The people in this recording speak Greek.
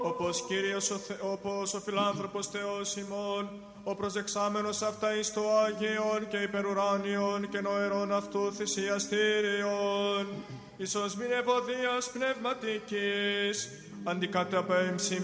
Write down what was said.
Όπως Κύριος όπως ο φιλάνθρωπος Θεός ημών, ο προσδεξάμενος αυτά εις το Άγιον και υπερουράνιον και νοερών αυτού θυσιαστήριον, εις οσμήν ευωδίας πνευματικής, αντικαταπέμψη